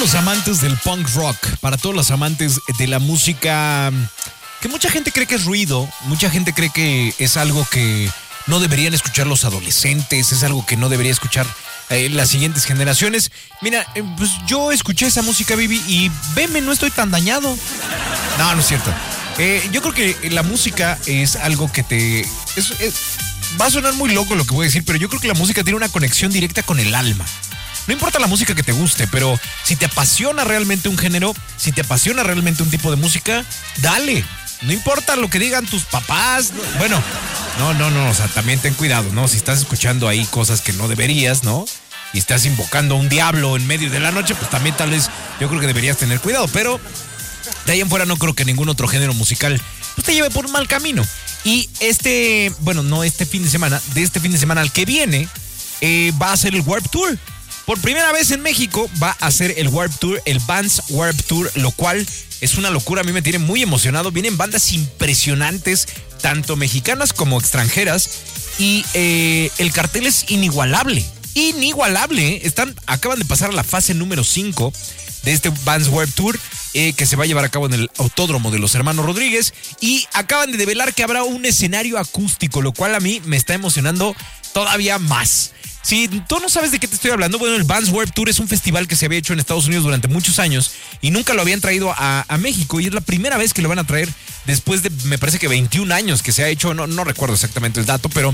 Los amantes del punk rock, para todos los amantes de la música que mucha gente cree que es ruido, mucha gente cree que es algo que no deberían escuchar los adolescentes, es algo que no debería escuchar las siguientes generaciones. Mira, pues yo escuché esa música, Vivi, y veme, no estoy tan dañado. No es cierto. Yo creo que la música es algo que te... va a sonar muy loco lo que voy a decir, pero yo creo que la música tiene una conexión directa con el alma. No importa la música que te guste, pero si te apasiona realmente un género, si te apasiona realmente un tipo de música, dale. No importa lo que digan tus papás. Bueno, no, o sea, también ten cuidado, ¿no? Si estás escuchando ahí cosas que no deberías, ¿no? Y estás invocando a un diablo en medio de la noche, pues también tal vez yo creo que deberías tener cuidado. Pero de ahí en fuera no creo que ningún otro género musical pues te lleve por un mal camino. Y no este fin de semana, de este fin de semana al que viene, va a ser el Warped Tour. Por primera vez en México va a ser el Warped Tour, el Vans Warped Tour, lo cual es una locura, a mí me tiene muy emocionado. Vienen bandas impresionantes, tanto mexicanas como extranjeras, y el cartel es inigualable, acaban de pasar a la fase número 5 de este Vans Warped Tour, que se va a llevar a cabo en el Autódromo de los Hermanos Rodríguez, y acaban de develar que habrá un escenario acústico, lo cual a mí me está emocionando todavía más. Si tú no sabes de qué te estoy hablando, bueno, el Vans Warped Tour es un festival que se había hecho en Estados Unidos durante muchos años y nunca lo habían traído a México, y es la primera vez que lo van a traer después de, me parece que 21 años que se ha hecho, no recuerdo exactamente el dato, pero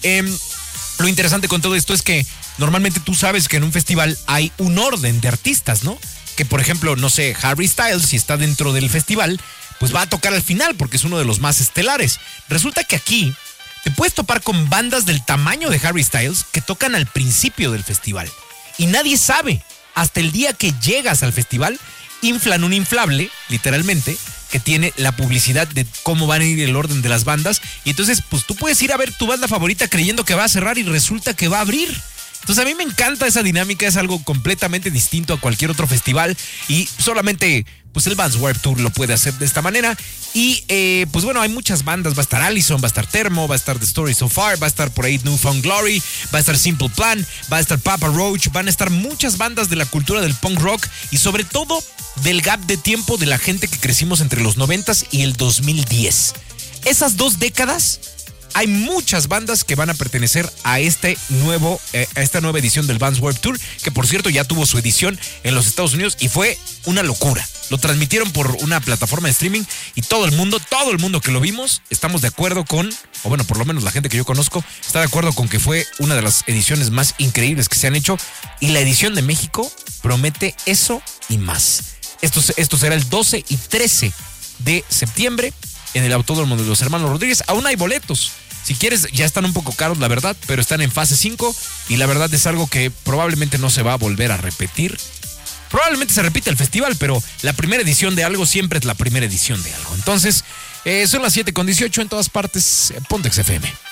lo interesante con todo esto es que normalmente tú sabes que en un festival hay un orden de artistas, ¿no? Que por ejemplo, no sé, Harry Styles, si está dentro del festival, pues va a tocar al final porque es uno de los más estelares. Resulta que aquí te puedes topar con bandas del tamaño de Harry Styles que tocan al principio del festival. Y nadie sabe, hasta el día que llegas al festival, inflan un inflable, literalmente, que tiene la publicidad de cómo van a ir el orden de las bandas. Y entonces, pues tú puedes ir a ver tu banda favorita creyendo que va a cerrar y resulta que va a abrir. Entonces a mí me encanta esa dinámica, es algo completamente distinto a cualquier otro festival y solamente pues el Vans Warped Tour lo puede hacer de esta manera. Y pues bueno, hay muchas bandas, va a estar Allison, va a estar Thermo, va a estar The Story So Far, va a estar por ahí New Found Glory, va a estar Simple Plan, va a estar Papa Roach, van a estar muchas bandas de la cultura del punk rock y sobre todo del gap de tiempo de la gente que crecimos entre los 90s y el 2010. Esas 2 décadas... hay muchas bandas que van a pertenecer a esta nueva edición del Vans Warped Tour, que por cierto ya tuvo su edición en los Estados Unidos y fue una locura. Lo transmitieron por una plataforma de streaming y todo el mundo que lo vimos, estamos de acuerdo con, o bueno, por lo menos la gente que yo conozco, está de acuerdo con que fue una de las ediciones más increíbles que se han hecho, y la edición de México promete eso y más. Esto será el 12 y 13 de septiembre en el Autódromo de los Hermanos Rodríguez. Aún hay boletos. Si quieres, ya están un poco caros, la verdad, pero están en fase 5 y la verdad es algo que probablemente no se va a volver a repetir. Probablemente se repite el festival, pero la primera edición de algo siempre es la primera edición de algo. Entonces, son las 7:18 en todas partes. Pontex FM.